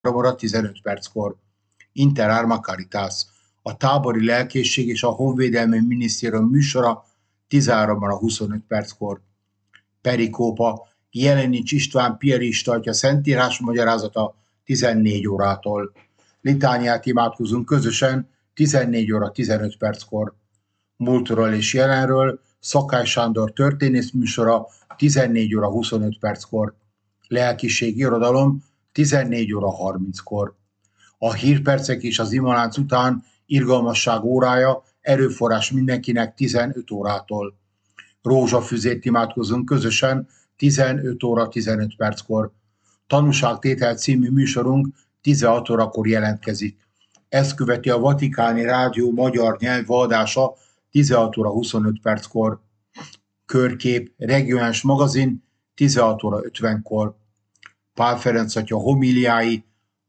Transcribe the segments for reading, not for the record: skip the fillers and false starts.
óra 15 perckor. Inter Arma Caritas, a tábori lelkészség és a Honvédelmi Minisztérium műsora 13 óra 25 perckor. Perikópa, Jelenics István piarista atya szentírás magyarázata 14 órától. Litániát imádkozunk közösen 14 óra 15 perckor. Múltról és jelenről Szakály Sándor történész műsora 14 óra 25 perckor. Lelkiség irodalom 14 óra 30-kor. A hírpercek és az imalánc után irgalmasság órája, erőforrás mindenkinek 15 órától. Rózsafüzét imádkozunk közösen 15 óra 15 perckor. Tanúságtétel című műsorunk 16 órakor jelentkezik. Ezt követi a Vatikáni Rádió magyar nyelvű adása 16 óra 25 perckor. Körkép, regionális magazin 16 óra 50-kor. Pál Ferenc atya homíliái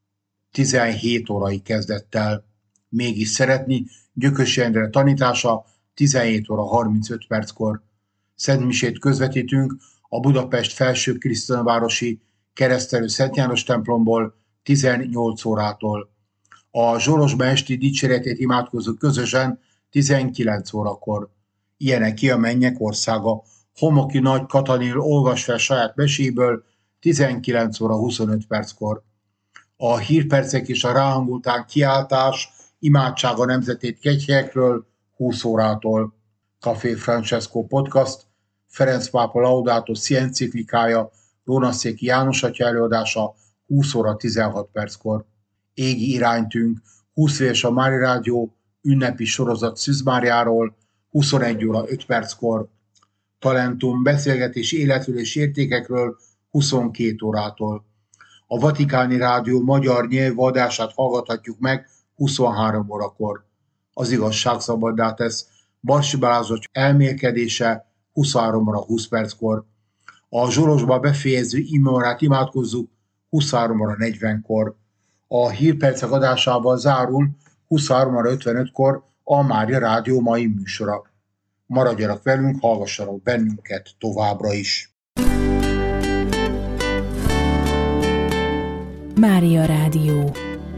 17 órai kezdettel. Mégis szeretni, Gyökösi Endre tanítása 17 óra 35 perckor. Szentmisét közvetítünk a Budapest Felső Krisztiánvárosi Keresztelő Szent János templomból 18 órától. A Zsorosba esti dicséretét imádkozunk közösen 19 órakor. Ilyenek ki a mennyek országa. Homoki Nagy Katalin olvas fel saját meséből 19 óra 25 perckor. A hírpercek és a ráhangultán kiáltás imádsága nemzetét kegyhelyekről 20 órától. Café Francesco podcast, Ferenc pápa Laudato Si enciklikája, Rónaszéki János atya előadása 20 óra 16 perckor. Égi iránytünk, 20 éves a Mária Rádió ünnepi sorozat Szűz Máriáról 21 óra 5 perckor. Talentum, beszélgetés életről és értékekről 22 órától. A Vatikáni Rádió magyar nyelvű adását hallgathatjuk meg 23 órakor. Az igazság szabaddá tesz. Barsi Balázs elmélkedése 23 óra 20 perckor. A Zsorosba befejező imórát imádkozzuk 23 óra 40-kor. A hírpercek adásával zárul 23 óra 55-kor a Mária Rádió mai műsora. Maradjanak velünk, hallgassanak bennünket továbbra is. Mária Rádió.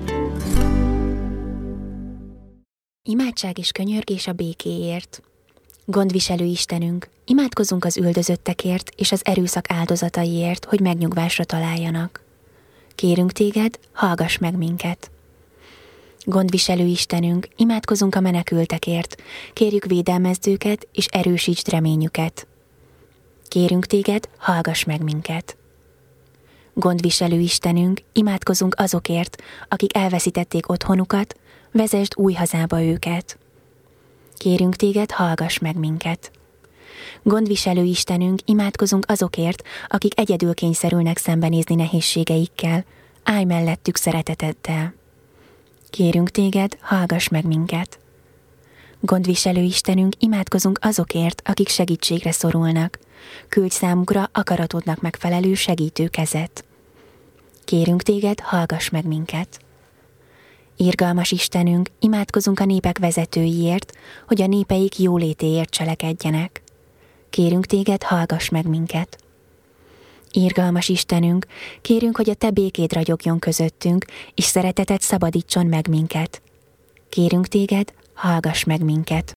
Imádság és könyörgés a békéért. Gondviselő Istenünk, imádkozunk az üldözöttekért és az erőszak áldozataiért, hogy megnyugvásra találjanak. Kérünk téged, hallgass meg minket. Gondviselő Istenünk, imádkozunk a menekültekért, kérjük védelmezd őket és erősítsd reményüket. Kérünk téged, hallgass meg minket. Gondviselő Istenünk, imádkozunk azokért, akik elveszítették otthonukat, vezesd új hazába őket. Kérünk téged, hallgass meg minket. Gondviselő Istenünk, imádkozunk azokért, akik egyedül kényszerülnek szembenézni nehézségeikkel, állj mellettük szereteteddel. Kérünk téged, hallgass meg minket. Gondviselő Istenünk, imádkozunk azokért, akik segítségre szorulnak, küldj számukra akaratodnak megfelelő segítő kezet. Kérünk téged, hallgass meg minket. Irgalmas Istenünk, imádkozunk a népek vezetőiért, hogy a népeik jólétéért cselekedjenek. Kérünk téged, hallgass meg minket. Irgalmas Istenünk, kérünk, hogy a te békéd ragyogjon közöttünk, és szereteted szabadítson meg minket. Kérünk téged, hallgass meg minket.